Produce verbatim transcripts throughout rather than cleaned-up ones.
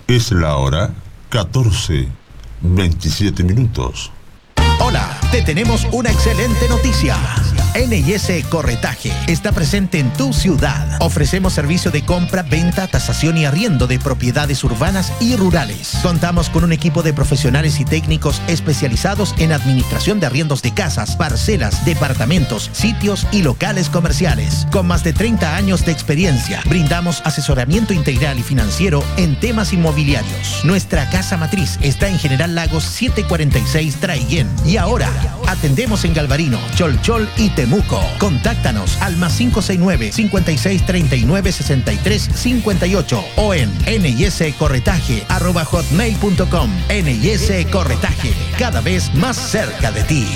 Es la hora catorce, veintisiete minutos. Hola, te tenemos una excelente noticia. N y S Corretaje está presente en tu ciudad. Ofrecemos servicio de compra, venta, tasación y arriendo de propiedades urbanas y rurales. Contamos con un equipo de profesionales y técnicos especializados en administración de arriendos de casas, parcelas, departamentos, sitios y locales comerciales. Con más de treinta años de experiencia, brindamos asesoramiento integral y financiero en temas inmobiliarios. Nuestra casa matriz está en General Lagos setecientos cuarenta y seis Traiguén. Y ahora, atendemos en Galvarino, Cholchol y Temuco. Contáctanos al más cinco seis nueve, cinco seis tres nueve, seis tres cinco ocho o en niscorretaje arroba hotmail punto com. N y S Corretaje, cada vez más cerca de ti.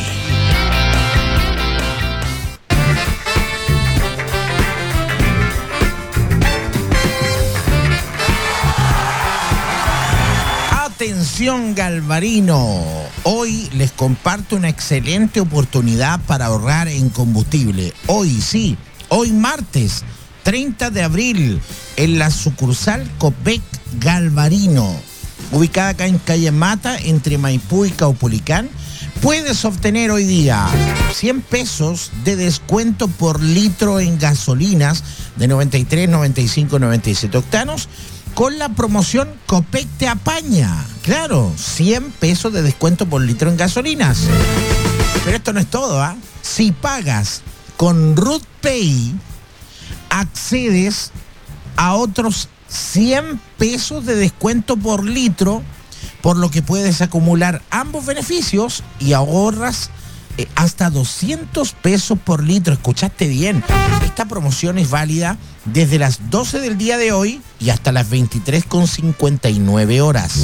Atención Galvarino, hoy les comparto una excelente oportunidad para ahorrar en combustible. Hoy sí, hoy martes treinta de abril en la sucursal Copec Galvarino, ubicada acá en calle Mata entre Maipú y Caupolicán. Puedes obtener hoy día cien pesos de descuento por litro en gasolinas de noventa y tres, noventa y cinco, noventa y siete octanos con la promoción Copec te apaña. Claro, cien pesos de descuento por litro en gasolinas. Pero esto no es todo, ¿ah? ¿eh? Si pagas con Ruth Pay, accedes a otros cien pesos de descuento por litro, por lo que puedes acumular ambos beneficios y ahorras eh, hasta doscientos pesos por litro. Escuchaste bien. Esta promoción es válida desde las doce del día de hoy y hasta las veintitrés con cincuenta y nueve horas.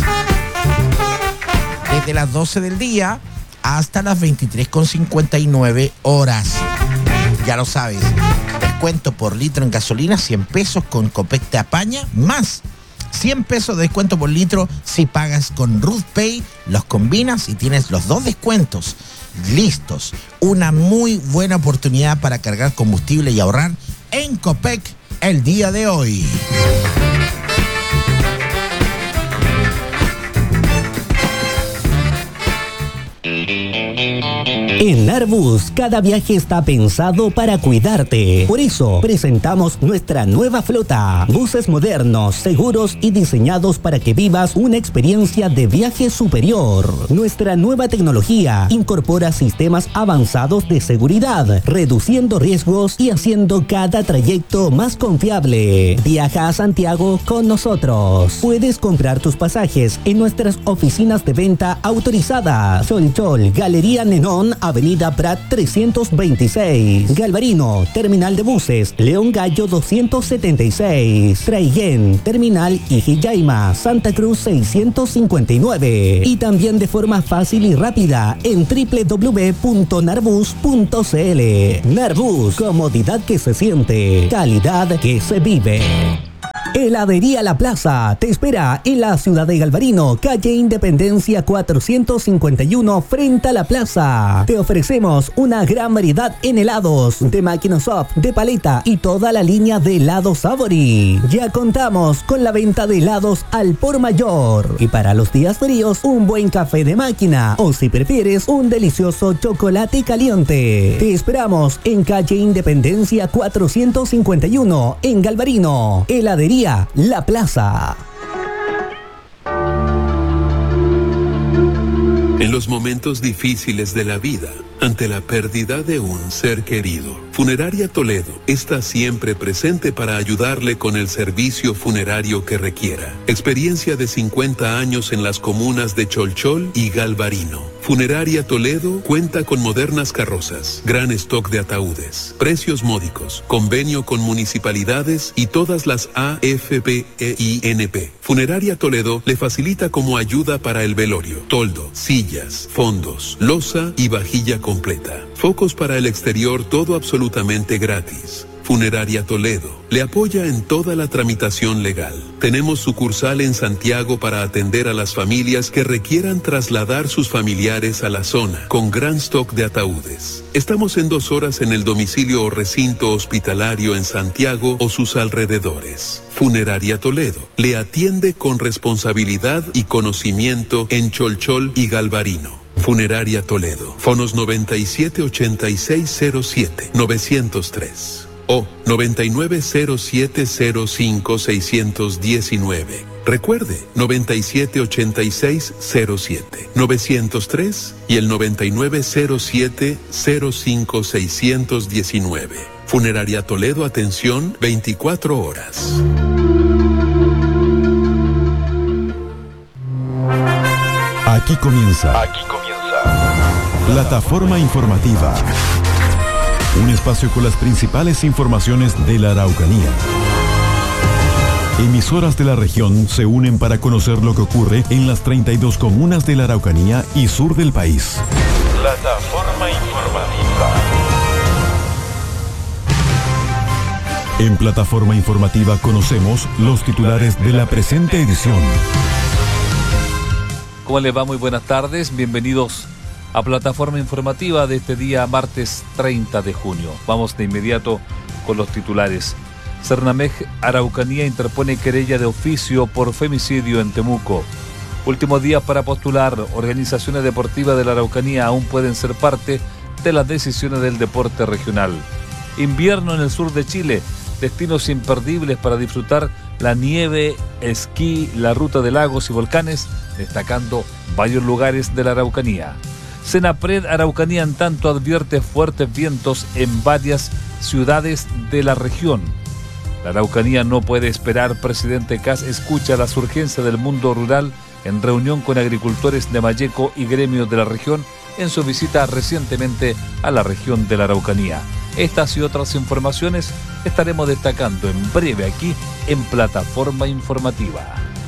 Desde las doce del día hasta las veintitrés con cincuenta y nueve horas. Ya lo sabes, descuento por litro en gasolina, cien pesos con Copec te apaña, más cien pesos de descuento por litro si pagas con Ruth Pay, los combinas y tienes los dos descuentos listos. Una muy buena oportunidad para cargar combustible y ahorrar en Copec el día de hoy. En Narbus, cada viaje está pensado para cuidarte. Por eso, presentamos nuestra nueva flota. Buses modernos, seguros y diseñados para que vivas una experiencia de viaje superior. Nuestra nueva tecnología incorpora sistemas avanzados de seguridad, reduciendo riesgos y haciendo cada trayecto más confiable. Viaja a Santiago con nosotros. Puedes comprar tus pasajes en nuestras oficinas de venta autorizadas. Cholchol, Galería Nenón, Avenida Prat trescientos veintiséis. Galvarino, Terminal de Buses, León Gallo doscientos setenta y seis. Traiguén, Terminal Ijiyaima, Santa Cruz seiscientos cincuenta y nueve. Y también de forma fácil y rápida en doble u doble u doble u punto narbus punto c l. Narbus, comodidad que se siente, calidad que se vive. Heladería La Plaza te espera en la ciudad de Galvarino, calle Independencia cuatrocientos cincuenta y uno, frente a la plaza. Te ofrecemos una gran variedad en helados, de máquina soft, de paleta y toda la línea de helados Savory. Ya contamos con la venta de helados al por mayor. Y para los días fríos, un buen café de máquina o si prefieres, un delicioso chocolate caliente. Te esperamos en calle Independencia cuatrocientos cincuenta y uno, en Galvarino. Heladería La Plaza. En los momentos difíciles de la vida, ante la pérdida de un ser querido, Funeraria Toledo está siempre presente para ayudarle con el servicio funerario que requiera. Experiencia de cincuenta años en las comunas de Cholchol y Galvarino. Funeraria Toledo cuenta con modernas carrozas, gran stock de ataúdes, precios módicos, convenio con municipalidades y todas las A F P e I N P. Funeraria Toledo le facilita como ayuda para el velorio, toldo, sillas, fondos, loza y vajilla completa. Focos para el exterior, todo absolutamente gratis. Funeraria Toledo le apoya en toda la tramitación legal. Tenemos sucursal en Santiago para atender a las familias que requieran trasladar sus familiares a la zona, con gran stock de ataúdes. Estamos en dos horas en el domicilio o recinto hospitalario en Santiago o sus alrededores. Funeraria Toledo le atiende con responsabilidad y conocimiento en Cholchol y Galvarino. Funeraria Toledo, fonos noventa y siete ochenta y seis cero siete novecientos tres o noventa y nueve cero siete cero cinco seiscientos diecinueve. Recuerde, noventa y siete ochenta y seis cero siete novecientos tres y el noventa y nueve cero siete cero cinco seiscientos diecinueve. Funeraria Toledo, atención veinticuatro horas. Aquí comienza. Aquí comienza. Plataforma informativa. Un espacio con las principales informaciones de la Araucanía. Emisoras de la región se unen para conocer lo que ocurre en las treinta y dos comunas de la Araucanía y sur del país. Plataforma informativa. En Plataforma informativa conocemos los titulares de la presente edición. ¿Cómo les va? Muy buenas tardes. Bienvenidos a Plataforma informativa de este día martes treinta de junio. Vamos de inmediato con los titulares. Cernamej Araucanía interpone querella de oficio por femicidio en Temuco. Últimos días para postular. Organizaciones deportivas de la Araucanía aún pueden ser parte de las decisiones del deporte regional. Invierno en el sur de Chile. Destinos imperdibles para disfrutar la nieve, esquí, la ruta de lagos y volcanes, destacando varios lugares de la Araucanía. Senapred Araucanía, en tanto, advierte fuertes vientos en varias ciudades de la región. La Araucanía no puede esperar. Presidente Kast escucha las urgencias del mundo rural en reunión con agricultores de Malleco y gremios de la región en su visita recientemente a la región de la Araucanía. Estas y otras informaciones estaremos destacando en breve aquí en Plataforma Informativa.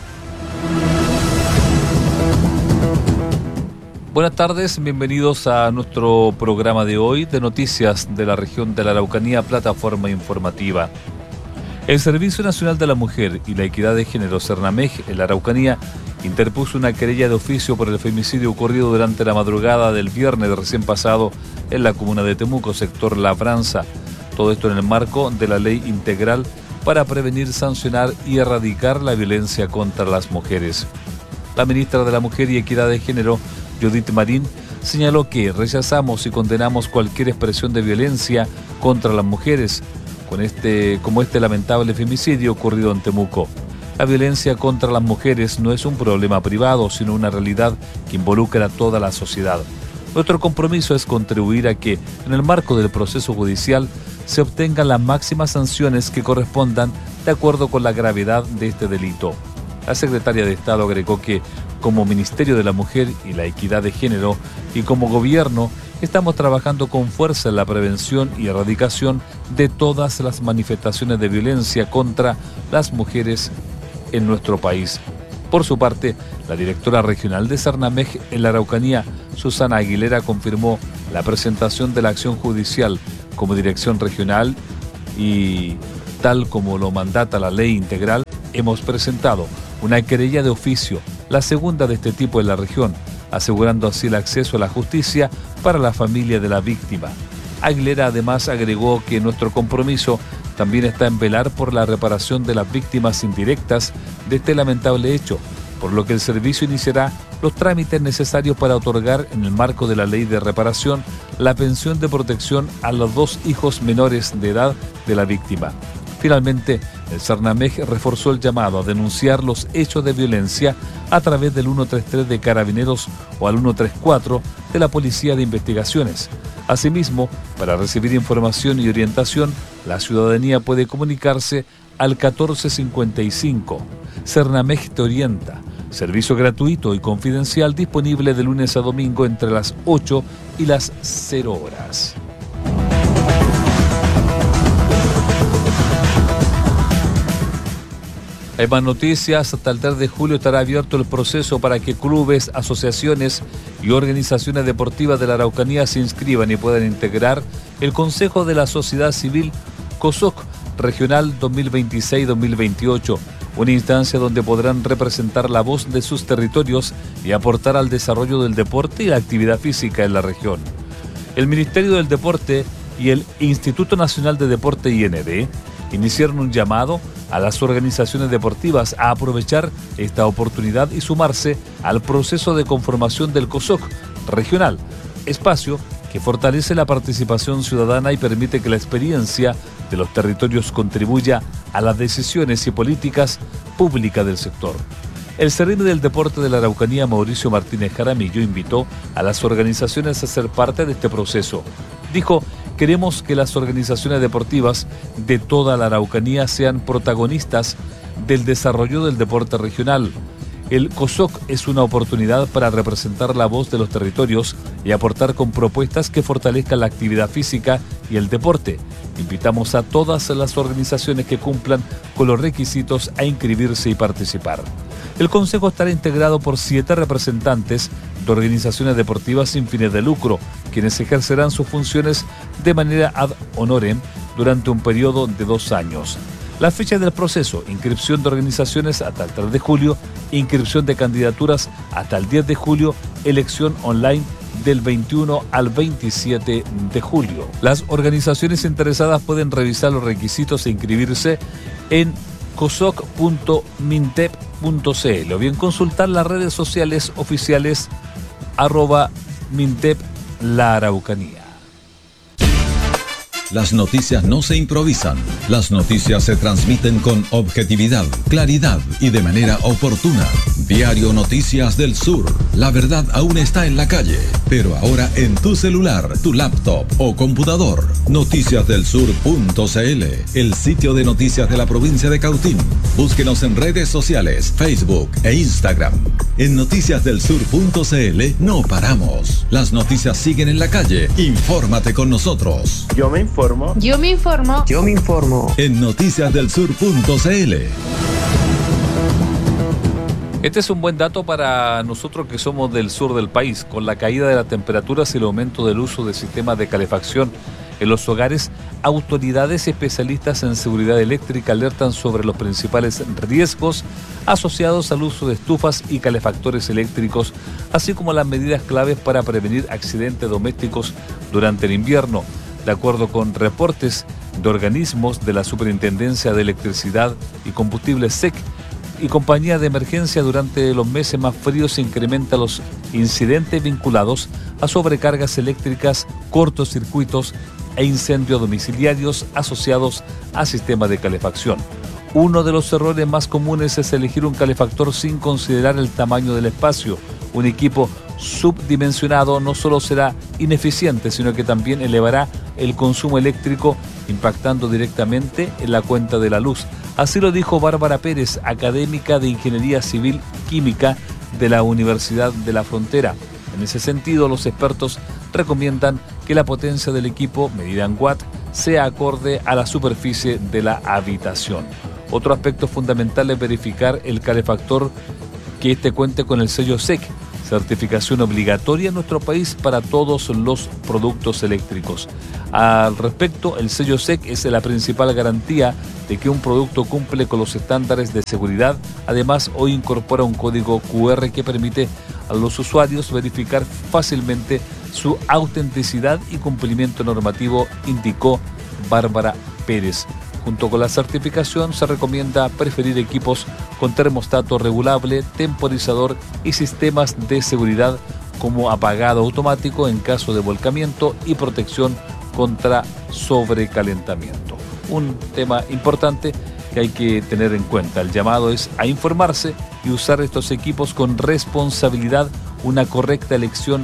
Buenas tardes, bienvenidos a nuestro programa de hoy de noticias de la región de la Araucanía, Plataforma Informativa. El Servicio Nacional de la Mujer y la Equidad de Género, Cernamej, en la Araucanía, interpuso una querella de oficio por el femicidio ocurrido durante la madrugada del viernes recién pasado en la comuna de Temuco, sector Labranza. Todo esto en el marco de la Ley Integral para prevenir, sancionar y erradicar la violencia contra las mujeres. La ministra de la Mujer y Equidad de Género, Judith Marín, señaló que rechazamos y condenamos cualquier expresión de violencia contra las mujeres, con este, como este lamentable femicidio ocurrido en Temuco. La violencia contra las mujeres no es un problema privado, sino una realidad que involucra a toda la sociedad. Nuestro compromiso es contribuir a que, en el marco del proceso judicial, se obtengan las máximas sanciones que correspondan de acuerdo con la gravedad de este delito. La secretaria de Estado agregó que, como Ministerio de la Mujer y la Equidad de Género y como Gobierno, estamos trabajando con fuerza en la prevención y erradicación de todas las manifestaciones de violencia contra las mujeres en nuestro país. Por su parte, la directora regional de Cernamej en la Araucanía, Susana Aguilera, confirmó la presentación de la acción judicial como dirección regional y, tal como lo mandata la ley integral, hemos presentado una querella de oficio, la segunda de este tipo en la región, asegurando así el acceso a la justicia para la familia de la víctima. Aguilera además agregó que nuestro compromiso también está en velar por la reparación de las víctimas indirectas de este lamentable hecho, por lo que el servicio iniciará los trámites necesarios para otorgar, en el marco de la ley de reparación, la pensión de protección a los dos hijos menores de edad de la víctima. Finalmente, el Cernamej reforzó el llamado a denunciar los hechos de violencia a través del ciento treinta y tres de Carabineros o al ciento treinta y cuatro de la Policía de Investigaciones. Asimismo, para recibir información y orientación, la ciudadanía puede comunicarse al catorce cincuenta y cinco. Cernamej te orienta. Servicio gratuito y confidencial disponible de lunes a domingo entre las ocho y las cero horas. Hay más noticias. Hasta el tres de julio estará abierto el proceso para que clubes, asociaciones y organizaciones deportivas de la Araucanía se inscriban y puedan integrar el Consejo de la Sociedad Civil COSOC Regional dos mil veintiséis dos mil veintiocho, una instancia donde podrán representar la voz de sus territorios y aportar al desarrollo del deporte y la actividad física en la región. El Ministerio del Deporte y el Instituto Nacional de Deporte I N D iniciaron un llamado a las organizaciones deportivas a aprovechar esta oportunidad y sumarse al proceso de conformación del COSOC Regional, espacio que fortalece la participación ciudadana y permite que la experiencia de los territorios contribuya a las decisiones y políticas públicas del sector. El Ceremi del Deporte de la Araucanía, Mauricio Martínez Jaramillo, invitó a las organizaciones a ser parte de este proceso. Dijo: queremos que las organizaciones deportivas de toda la Araucanía sean protagonistas del desarrollo del deporte regional. El COSOC es una oportunidad para representar la voz de los territorios y aportar con propuestas que fortalezcan la actividad física y el deporte. Invitamos a todas las organizaciones que cumplan con los requisitos a inscribirse y participar. El Consejo estará integrado por siete representantes de organizaciones deportivas sin fines de lucro, quienes ejercerán sus funciones de manera ad honorem durante un periodo de dos años. La fecha del proceso: inscripción de organizaciones hasta el tres de julio, inscripción de candidaturas hasta el diez de julio, elección online del veintiuno al veintisiete de julio. Las organizaciones interesadas pueden revisar los requisitos e inscribirse en cosoc punto mintep punto cl o bien consultar las redes sociales oficiales arroba Mintep La Araucanía. Las noticias no se improvisan, las noticias se transmiten con objetividad, claridad y de manera oportuna. Diario Noticias del Sur, la verdad aún está en la calle, pero ahora en tu celular, tu laptop o computador. noticias del sur punto cl, el sitio de noticias de la provincia de Cautín. Búsquenos en redes sociales, Facebook e Instagram. En noticias del sur punto cl no paramos. Las noticias siguen en la calle. Infórmate con nosotros. Yo me informo. Yo me informo. Yo me informo. En noticias del sur punto cl. Este es un buen dato para nosotros que somos del sur del país. Con la caída de las temperaturas y el aumento del uso de sistemas de calefacción en los hogares, autoridades y especialistas en seguridad eléctrica alertan sobre los principales riesgos asociados al uso de estufas y calefactores eléctricos, así como las medidas claves para prevenir accidentes domésticos durante el invierno. De acuerdo con reportes de organismos de la Superintendencia de Electricidad y Combustibles S E C y Compañía de Emergencia, durante los meses más fríos se incrementan los incidentes vinculados a sobrecargas eléctricas, cortocircuitos e incendios domiciliarios asociados a sistemas de calefacción. Uno de los errores más comunes es elegir un calefactor sin considerar el tamaño del espacio. Un equipo subdimensionado no solo será ineficiente, sino que también elevará el consumo eléctrico, impactando directamente en la cuenta de la luz. Así lo dijo Bárbara Pérez, académica de Ingeniería Civil Química de la Universidad de la Frontera. En ese sentido, los expertos recomiendan que la potencia del equipo, medida en watt, sea acorde a la superficie de la habitación. Otro aspecto fundamental es verificar el calefactor que éste cuente con el sello S E C, certificación obligatoria en nuestro país para todos los productos eléctricos. Al respecto, el sello S E C es la principal garantía de que un producto cumple con los estándares de seguridad. Además, hoy incorpora un código cu erre que permite a los usuarios verificar fácilmente su autenticidad y cumplimiento normativo, indicó Bárbara Pérez. Junto con la certificación, se recomienda preferir equipos con termostato regulable, temporizador y sistemas de seguridad como apagado automático en caso de volcamiento y protección contra sobrecalentamiento. Un tema importante que hay que tener en cuenta. El llamado es a informarse y usar estos equipos con responsabilidad. Una correcta elección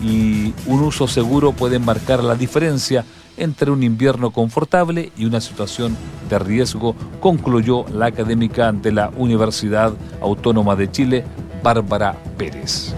y un uso seguro pueden marcar la diferencia entre un invierno confortable y una situación de riesgo, concluyó la académica de la Universidad Autónoma de Chile, Bárbara Pérez.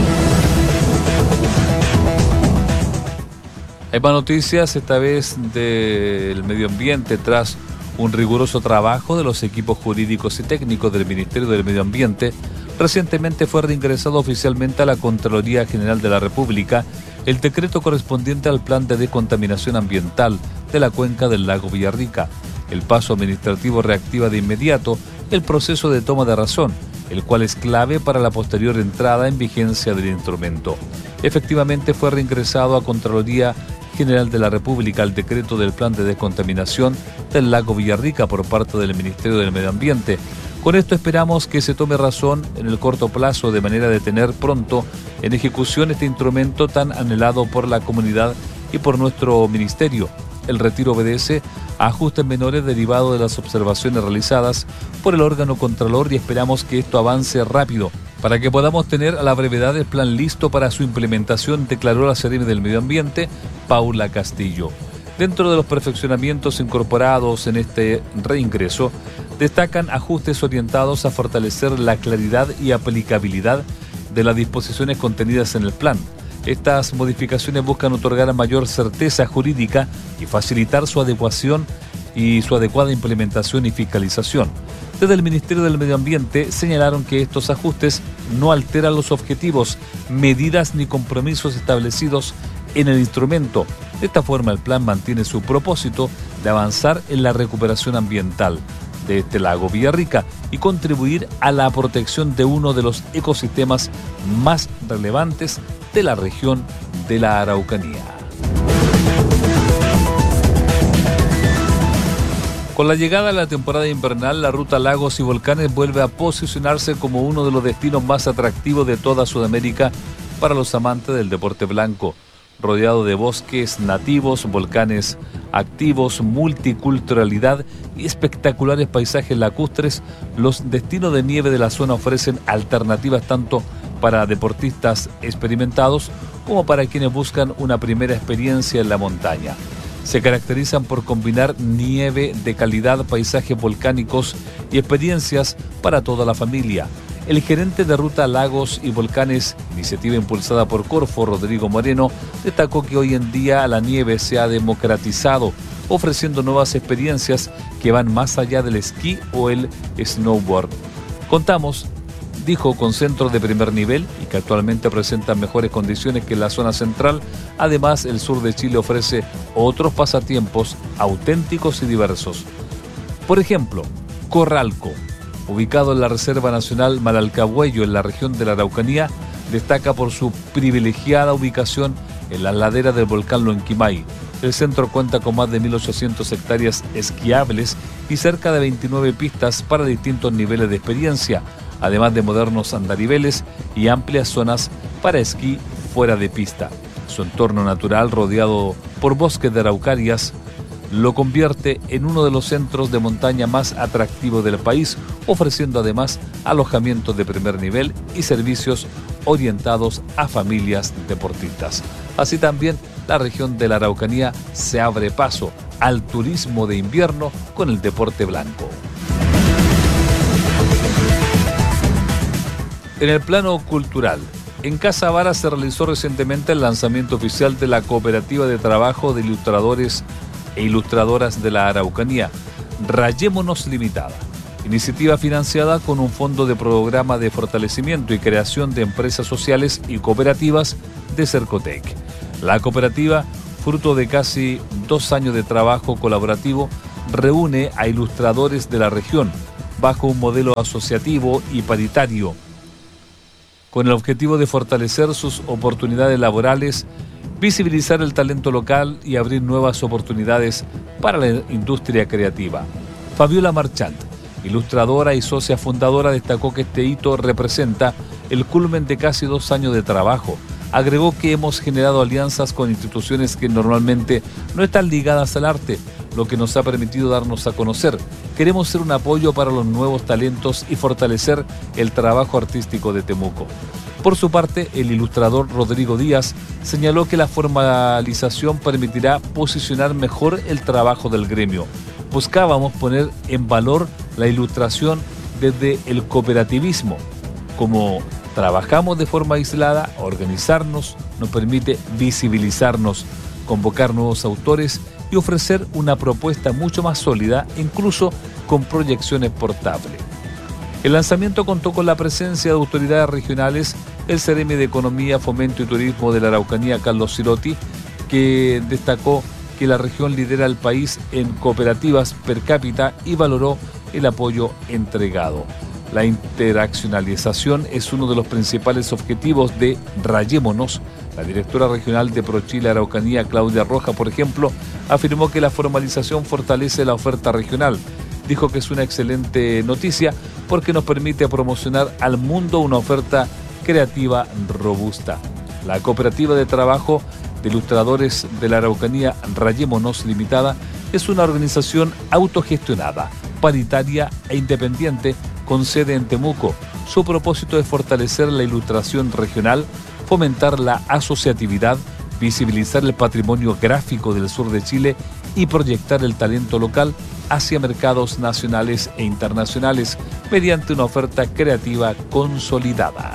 Hay más noticias, esta vez del medio ambiente, tras un riguroso trabajo de los equipos jurídicos y técnicos del Ministerio del Medio Ambiente. Recientemente fue reingresado oficialmente a la Contraloría General de la República el decreto correspondiente al Plan de Descontaminación Ambiental de la cuenca del lago Villarrica. El paso administrativo reactiva de inmediato el proceso de toma de razón, el cual es clave para la posterior entrada en vigencia del instrumento. Efectivamente fue reingresado a Contraloría General de la República el decreto del plan de descontaminación del lago Villarrica por parte del Ministerio del Medio Ambiente. Con esto esperamos que se tome razón en el corto plazo de manera de tener pronto en ejecución este instrumento tan anhelado por la comunidad y por nuestro ministerio. El retiro obedece a ajustes menores derivados de las observaciones realizadas por el órgano Contralor y esperamos que esto avance rápido para que podamos tener a la brevedad el plan listo para su implementación, declaró la Seremi del Medio Ambiente, Paula Castillo. Dentro de los perfeccionamientos incorporados en este reingreso, destacan ajustes orientados a fortalecer la claridad y aplicabilidad de las disposiciones contenidas en el plan. Estas modificaciones buscan otorgar mayor certeza jurídica y facilitar su adecuación y su adecuada implementación y fiscalización. Desde el Ministerio del Medio Ambiente señalaron que estos ajustes no alteran los objetivos, medidas ni compromisos establecidos en el instrumento. De esta forma, el plan mantiene su propósito de avanzar en la recuperación ambiental de este lago Villarrica y contribuir a la protección de uno de los ecosistemas más relevantes de la región de la Araucanía. Con la llegada de la temporada invernal, la ruta Lagos y Volcanes vuelve a posicionarse como uno de los destinos más atractivos de toda Sudamérica para los amantes del deporte blanco. Rodeado de bosques nativos, volcanes activos, multiculturalidad y espectaculares paisajes lacustres, los destinos de nieve de la zona ofrecen alternativas tanto para deportistas experimentados como para quienes buscan una primera experiencia en la montaña. Se caracterizan por combinar nieve de calidad, paisajes volcánicos y experiencias para toda la familia. El gerente de Ruta Lagos y Volcanes, iniciativa impulsada por Corfo, Rodrigo Moreno, destacó que hoy en día la nieve se ha democratizado, ofreciendo nuevas experiencias que van más allá del esquí o el snowboard. Contamos, dijo, con centros de primer nivel y que actualmente presentan mejores condiciones que la zona central. Además, el sur de Chile ofrece otros pasatiempos auténticos y diversos. Por ejemplo, Corralco, ubicado en la Reserva Nacional Malalcahuello, en la región de la Araucanía, destaca por su privilegiada ubicación en la ladera del volcán Lonquimay. El centro cuenta con más de mil ochocientas hectáreas esquiables y cerca de veintinueve pistas para distintos niveles de experiencia, además de modernos andariveles y amplias zonas para esquí fuera de pista. Su entorno natural, rodeado por bosques de araucarias, lo convierte en uno de los centros de montaña más atractivos del país, ofreciendo además alojamientos de primer nivel y servicios orientados a familias deportistas. Así también, la región de la Araucanía se abre paso al turismo de invierno con el deporte blanco. En el plano cultural, en Casa Vara se realizó recientemente el lanzamiento oficial de la Cooperativa de Trabajo de Ilustradores e Ilustradoras de la Araucanía, Rayémonos Limitada, iniciativa financiada con un fondo de programa de fortalecimiento y creación de empresas sociales y cooperativas de Cercotec. La cooperativa, fruto de casi dos años de trabajo colaborativo, reúne a ilustradores de la región bajo un modelo asociativo y paritario, con el objetivo de fortalecer sus oportunidades laborales, visibilizar el talento local y abrir nuevas oportunidades para la industria creativa. Fabiola Marchant, ilustradora y socia fundadora, destacó que este hito representa el culmen de casi dos años de trabajo. Agregó que hemos generado alianzas con instituciones que normalmente no están ligadas al arte, lo que nos ha permitido darnos a conocer. Queremos ser un apoyo para los nuevos talentos y fortalecer el trabajo artístico de Temuco. Por su parte, el ilustrador Rodrigo Díaz señaló que la formalización permitirá posicionar mejor el trabajo del gremio. Buscábamos poner en valor la ilustración desde el cooperativismo. Como trabajamos de forma aislada, organizarnos nos permite visibilizarnos, convocar nuevos autores y ofrecer una propuesta mucho más sólida, incluso con proyecciones portables. El lanzamiento contó con la presencia de autoridades regionales, el Seremi de Economía, Fomento y Turismo de la Araucanía, Carlos Cirotti, que destacó que la región lidera el país en cooperativas per cápita y valoró el apoyo entregado. La interaccionalización es uno de los principales objetivos de Rayémonos. La directora regional de ProChile Araucanía, Claudia Roja, por ejemplo, afirmó que la formalización fortalece la oferta regional. Dijo que es una excelente noticia porque nos permite promocionar al mundo una oferta creativa robusta. La cooperativa de trabajo de ilustradores de la Araucanía, Rayémonos Limitada, es una organización autogestionada, paritaria e independiente con sede en Temuco. Su propósito es fortalecer la ilustración regional, fomentar la asociatividad, visibilizar el patrimonio gráfico del sur de Chile y proyectar el talento local hacia mercados nacionales e internacionales mediante una oferta creativa consolidada.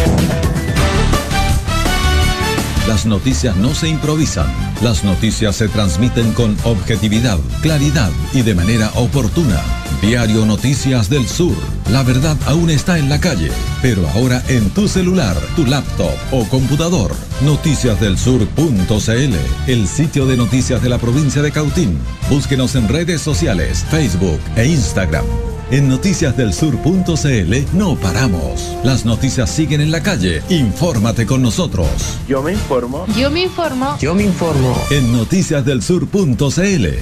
Las noticias no se improvisan. Las noticias se transmiten con objetividad, claridad y de manera oportuna. Diario Noticias del Sur. La verdad aún está en la calle, pero ahora en tu celular, tu laptop o computador. noticias del sur punto c l, el sitio de noticias de la provincia de Cautín. Búsquenos en redes sociales, Facebook e Instagram. En noticias del sur punto c l no paramos. Las noticias siguen en la calle. Infórmate con nosotros. Yo me informo. Yo me informo. Yo me informo. En noticias del sur punto c l.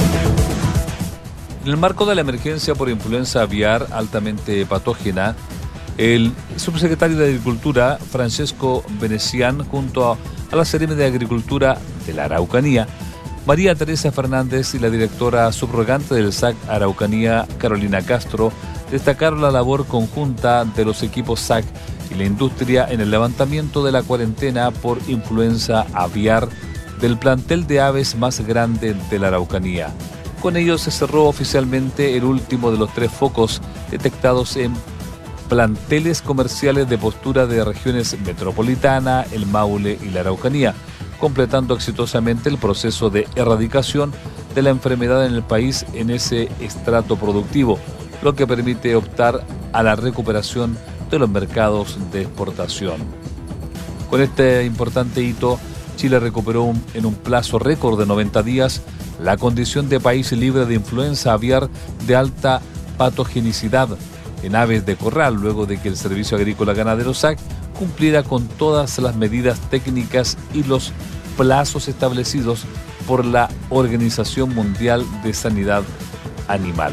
En el marco de la emergencia por influenza aviar altamente patógena, el subsecretario de Agricultura, Francesco Venecián, junto a, a la Seremi de Agricultura de la Araucanía, María Teresa Fernández, y la directora subrogante del S A C Araucanía, Carolina Castro, destacaron la labor conjunta de los equipos S A C y la industria en el levantamiento de la cuarentena por influenza aviar del plantel de aves más grande de la Araucanía. Con ello se cerró oficialmente el último de los tres focos detectados en planteles comerciales de postura de regiones metropolitana, el Maule y la Araucanía, completando exitosamente el proceso de erradicación de la enfermedad en el país en ese estrato productivo, lo que permite optar a la recuperación de los mercados de exportación. Con este importante hito, Chile recuperó un, en un plazo récord de noventa días la condición de país libre de influenza aviar de alta patogenicidad en aves de corral, luego de que el Servicio Agrícola Ganadero S A C cumpliera con todas las medidas técnicas y los plazos establecidos por la Organización Mundial de Sanidad Animal.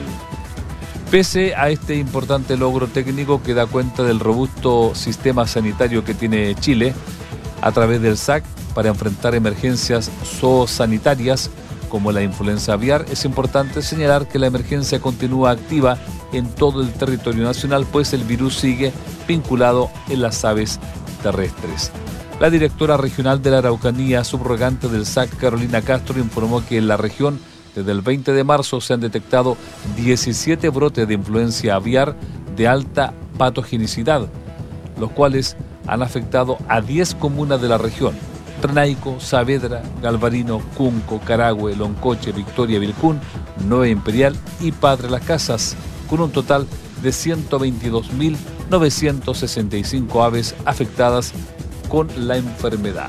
Pese a este importante logro técnico que da cuenta del robusto sistema sanitario que tiene Chile a través del S A C para enfrentar emergencias zoosanitarias como la influenza aviar, es importante señalar que la emergencia continúa activa en todo el territorio nacional, pues el virus sigue vinculado en las aves terrestres. La directora regional de la Araucanía, subrogante del S A C, Carolina Castro, informó que en la región desde el veinte de marzo se han detectado diecisiete brotes de influencia aviar de alta patogenicidad, los cuales han afectado a diez comunas de la región: Renaico, Saavedra, Galvarino, Cunco, Carahue, Loncoche, Victoria, Vilcún, Nueva Imperial y Padre Las Casas, con un total de ciento veintidós mil novecientos sesenta y cinco aves afectadas con la enfermedad.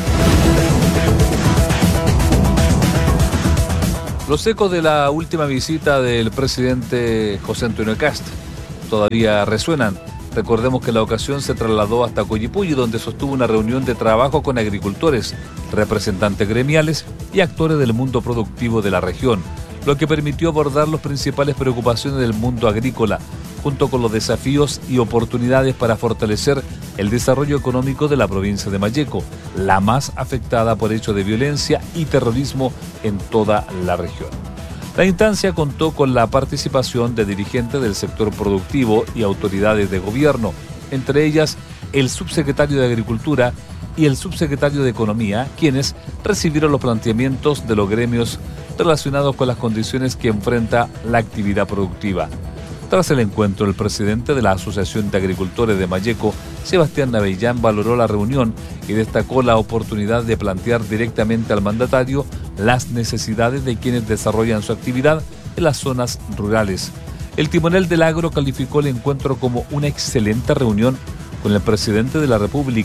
Los ecos de la última visita del presidente José Antonio Kast todavía resuenan. Recordemos que en la ocasión se trasladó hasta Coyipulli, donde sostuvo una reunión de trabajo con agricultores, representantes gremiales y actores del mundo productivo de la región, lo que permitió abordar las principales preocupaciones del mundo agrícola, junto con los desafíos y oportunidades para fortalecer el desarrollo económico de la provincia de Malleco, la más afectada por hechos de violencia y terrorismo en toda la región. La instancia contó con la participación de dirigentes del sector productivo y autoridades de gobierno, entre ellas el subsecretario de Agricultura y el subsecretario de Economía, quienes recibieron los planteamientos de los gremios relacionados con las condiciones que enfrenta la actividad productiva. Tras el encuentro, el presidente de la Asociación de Agricultores de Malleco, Sebastián Navellán, valoró la reunión y destacó la oportunidad de plantear directamente al mandatario las necesidades de quienes desarrollan su actividad en las zonas rurales. El timonel del agro calificó el encuentro como una excelente reunión con el presidente de la República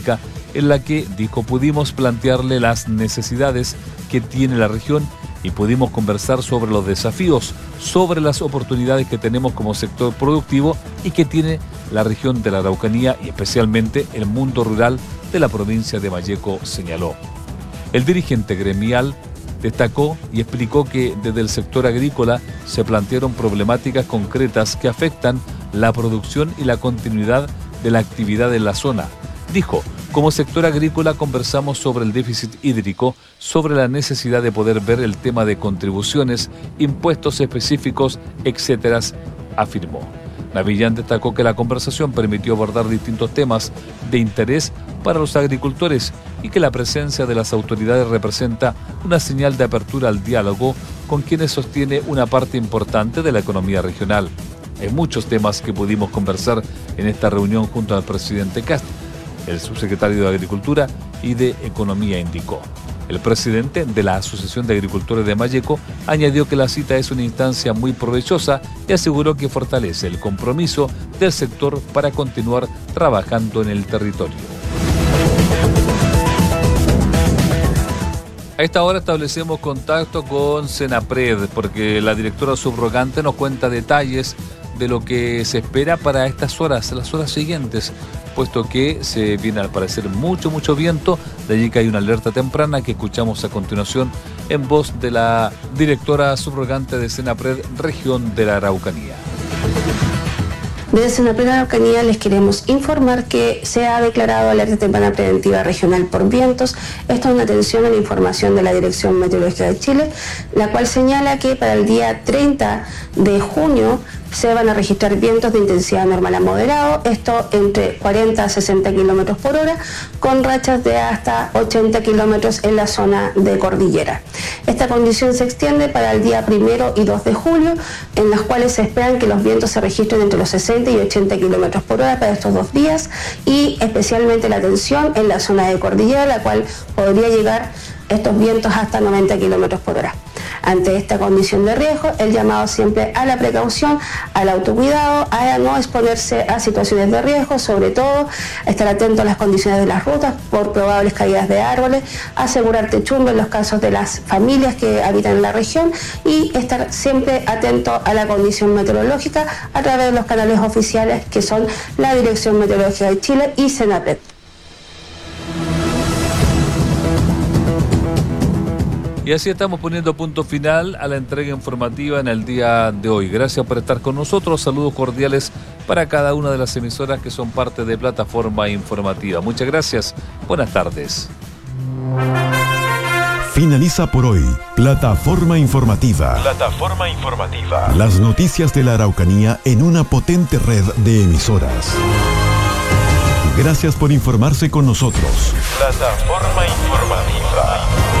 en la que, dijo, pudimos plantearle las necesidades que tiene la región y pudimos conversar sobre los desafíos, sobre las oportunidades que tenemos como sector productivo y que tiene la región de la Araucanía y especialmente el mundo rural de la provincia de Malleco, señaló. El dirigente gremial destacó y explicó que desde el sector agrícola se plantearon problemáticas concretas que afectan la producción y la continuidad de la actividad en la zona. Dijo, como sector agrícola conversamos sobre el déficit hídrico, sobre la necesidad de poder ver el tema de contribuciones, impuestos específicos, etcétera, afirmó. Navillán destacó que la conversación permitió abordar distintos temas de interés para los agricultores y que la presencia de las autoridades representa una señal de apertura al diálogo con quienes sostiene una parte importante de la economía regional. Hay muchos temas que pudimos conversar en esta reunión junto al presidente Kast, el subsecretario de Agricultura y de Economía, indicó. El presidente de la Asociación de Agricultores de Malleco añadió que la cita es una instancia muy provechosa y aseguró que fortalece el compromiso del sector para continuar trabajando en el territorio. A esta hora establecemos contacto con Senapred porque la directora subrogante nos cuenta detalles de lo que se espera para estas horas, las horas siguientes, puesto que se viene al parecer mucho, mucho viento, de allí que hay una alerta temprana que escuchamos a continuación en voz de la directora subrogante de Senapred, región de la Araucanía. Desde Senapred Araucanía les queremos informar que se ha declarado alerta temprana preventiva regional por vientos. Esto es una atención a la información de la Dirección Meteorológica de Chile, la cual señala que para el día treinta de junio se van a registrar vientos de intensidad normal a moderado, esto entre cuarenta a sesenta kilómetros por hora, con rachas de hasta ochenta kilómetros en la zona de cordillera. Esta condición se extiende para el día primero y dos de julio, en las cuales se esperan que los vientos se registren entre los sesenta y ochenta kilómetros por hora para estos dos días, y especialmente la atención en la zona de cordillera, la cual podría llegar estos vientos hasta noventa kilómetros por hora. Ante esta condición de riesgo, el llamado siempre a la precaución, al autocuidado, a no exponerse a situaciones de riesgo, sobre todo estar atento a las condiciones de las rutas por probables caídas de árboles, asegurar techumbre en los casos de las familias que habitan en la región y estar siempre atento a la condición meteorológica a través de los canales oficiales que son la Dirección Meteorológica de Chile y Senapred. Y así estamos poniendo punto final a la entrega informativa en el día de hoy. Gracias por estar con nosotros. Saludos cordiales para cada una de las emisoras que son parte de Plataforma Informativa. Muchas gracias. Buenas tardes. Finaliza por hoy Plataforma Informativa. Plataforma Informativa. Las noticias de la Araucanía en una potente red de emisoras. Gracias por informarse con nosotros. Plataforma Informativa.